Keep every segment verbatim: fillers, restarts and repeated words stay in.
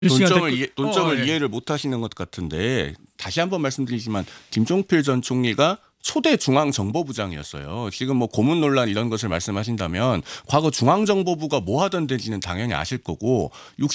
논점을, 댓글... 이해, 논점을 어, 예. 이해를 못하시는 것 같은데 다시 한번 말씀드리지만 김종필 전 총리가 초대 중앙정보부장이었어요. 지금 뭐 고문 논란 이런 것을 말씀하신다면 과거 중앙정보부가 뭐 하던 데지는 당연히 아실 거고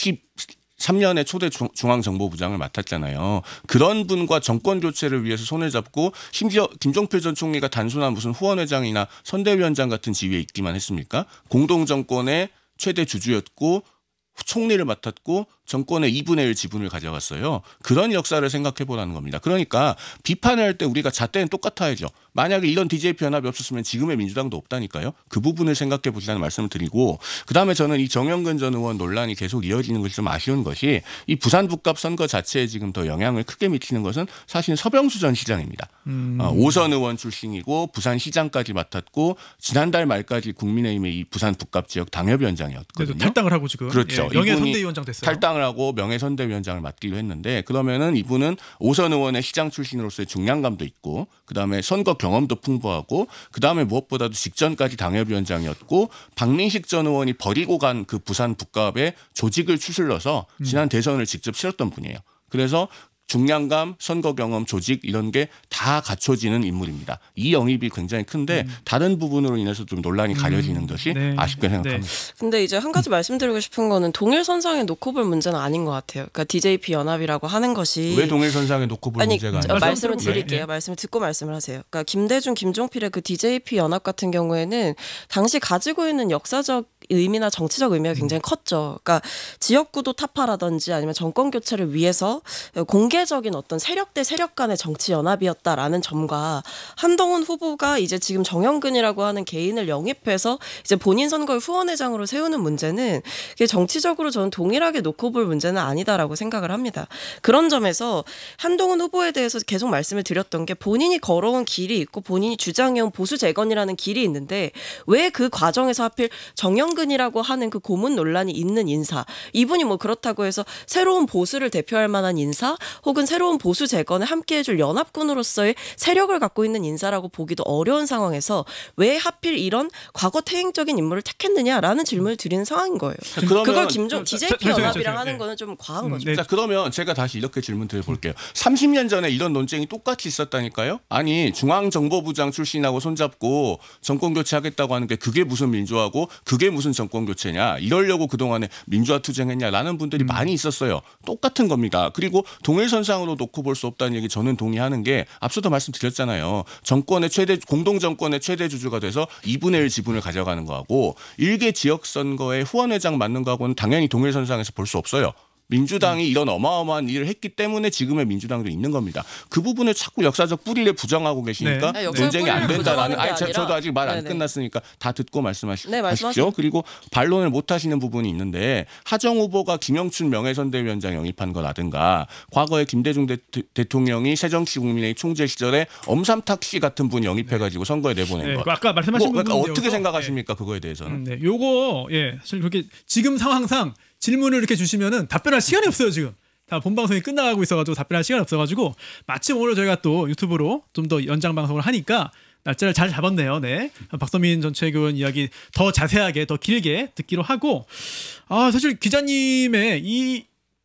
육십삼 년에 초대 중앙정보부장을 맡았잖아요. 그런 분과 정권 교체를 위해서 손을 잡고 심지어 김종필 전 총리가 단순한 무슨 후원회장이나 선대위원장 같은 지위에 있기만 했습니까? 공동정권의 최대 주주였고 총리를 맡았고 정권의 이분의 일 지분을 가져갔어요. 그런 역사를 생각해 보라는 겁니다. 그러니까 비판을 할 때 우리가 잣대는 똑같아야죠. 만약에 이런 디제이피 연합이 없었으면 지금의 민주당도 없다니까요. 그 부분을 생각해 보시라는 말씀을 드리고 그다음에 저는 이 정영근 전 의원 논란이 계속 이어지는 것이 좀 아쉬운 것이 이 부산 북갑 선거 자체에 지금 더 영향을 크게 미치는 것은 사실 서병수 전 시장입니다. 음. 어, 오선 의원 출신이고 부산시장까지 맡았고 지난달 말까지 국민의힘의 이 부산 북갑 지역 당협위원장이었거든요. 탈당을 하고 지금 그렇죠. 예, 명예선대위원장 됐어요. 탈당을 하고 명예선대위원장을 맡기로 했는데 그러면은 이분은 오선 의원의 시장 출신으로서의 중량감도 있고 그다음에 선거 경험도 풍부하고 그다음에 무엇보다도 직전까지 당협위원장이었고 박민식 전 의원이 버리고 간 그 부산 북갑의 조직을 추슬러서 지난 대선을 직접 치렀던 분이에요. 그래서 중량감, 선거 경험, 조직 이런 게 다 갖춰지는 인물입니다. 이 영입이 굉장히 큰데 음. 다른 부분으로 인해서 좀 논란이 가려지는 음. 것이 네. 아쉽게 생각합니다. 네. 근데 이제 한 가지 말씀드리고 싶은 거는 동일선상에 놓고 볼 문제는 아닌 것 같아요. 그러니까 디제이피 연합이라고 하는 것이 왜 동일선상에 놓고 볼 아니, 문제가 아니에요? 말씀을 드릴게요. 네. 말씀을 듣고 말씀을 하세요. 그러니까 김대중, 김종필의 그 디제이피 연합 같은 경우에는 당시 가지고 있는 역사적 의미나 정치적 의미가 굉장히 음. 컸죠. 그러니까 지역구도 타파라든지 아니면 정권 교체를 위해서 공개적인 어떤 세력 대 세력 간의 정치 연합이었다라는 점과 한동훈 후보가 이제 지금 정영근이라고 하는 개인을 영입해서 이제 본인 선거의 후원회장으로 세우는 문제는 이게 정치적으로 저는 동일하게 놓고 볼 문제는 아니다라고 생각을 합니다. 그런 점에서 한동훈 후보에 대해서 계속 말씀을 드렸던 게 본인이 걸어온 길이 있고 본인이 주장해온 보수 재건이라는 길이 있는데 왜 그 과정에서 하필 정영 이라고 하는 그 고문 논란이 있는 인사 이분이 뭐 그렇다고 해서 새로운 보수를 대표할 만한 인사 혹은 새로운 보수 재건에 함께해줄 연합군으로서의 세력을 갖고 있는 인사라고 보기도 어려운 상황에서 왜 하필 이런 과거 퇴행적인 인물을 택했느냐라는 질문을 드리는 상황인 거예요. 자, 그러면 그걸 김종 디제이피 연합이랑 하는 거는 좀 과한 거죠. 음, 네. 자 그러면 제가 다시 이렇게 질문 드려볼게요. 삼십 년 전에 이런 논쟁이 똑같이 있었다니까요. 아니 중앙정보부장 출신하고 손잡고 정권 교체하겠다고 하는 게 그게 무슨 민주화고 그게 무슨 정권 교체냐 이러려고 그동안에 민주화 투쟁했냐라는 분들이 음. 많이 있었어요. 똑같은 겁니다. 그리고 동일선상으로 놓고 볼 수 없다는 얘기 저는 동의하는 게 앞서도 말씀드렸잖아요. 정권의 최대 공동정권의 최대 주주가 돼서 이분의 일 지분을 가져가는 거하고 일개 지역선거에 후원회장 맡는 거하고는 당연히 동일선상에서 볼 수 없어요. 민주당이 이런 어마어마한 일을 했기 때문에 지금의 민주당도 있는 겁니다. 그 부분을 자꾸 역사적 뿌리를 부정하고 계시니까 네. 논쟁이 안 된다라는. 아니, 아니라. 저도 아직 말 안 끝났으니까 다 듣고 말씀하십시오. 네, 그리고 반론을 못 하시는 부분이 있는데 하정 후보가 김영춘 명예선대위원장 영입한 거라든가 과거에 김대중 대, 대통령이 새정치국민회의 총재 시절에 엄삼탁 씨 같은 분 영입해가지고 네. 선거에 내보낸 네, 거. 아까 말씀하신 뭐, 부분 어떻게 생각하십니까? 네. 그거에 대해서는. 음, 네, 요거 예, 사실 그렇게 지금 상황상 질문을 이렇게 주시면은 답변할 시간이 없어요 지금. 다 본 방송이 끝나가고 있어가지고 답변할 시간이 없어가지고 마침 오늘 저희가 또 유튜브로 좀 더 연장 방송을 하니까 날짜를 잘 잡았네요. 네, 박서민 전 최고위원 이야기 더 자세하게 더 길게 듣기로 하고 아 사실 기자님의 이,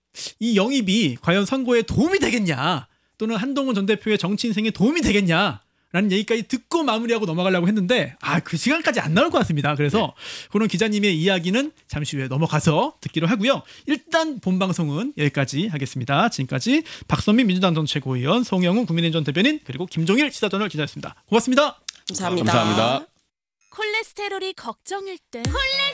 이 영입이 과연 선거에 도움이 되겠냐 또는 한동훈 전 대표의 정치 인생에 도움이 되겠냐 라는 얘기까지 듣고 마무리하고 넘어가려고 했는데 아, 그 시간까지 안 나올 것 같습니다. 그래서 네. 그런 기자님의 이야기는 잠시 후에 넘어가서 듣기로 하고요. 일단 본방송은 여기까지 하겠습니다. 지금까지 박선민 민주당 전 최고위원, 송영훈 국민의힘 전 대변인 그리고 김종일 시사저널 기자였습니다. 고맙습니다. 감사합니다. 감사합니다. 콜레스테롤이 걱정일 때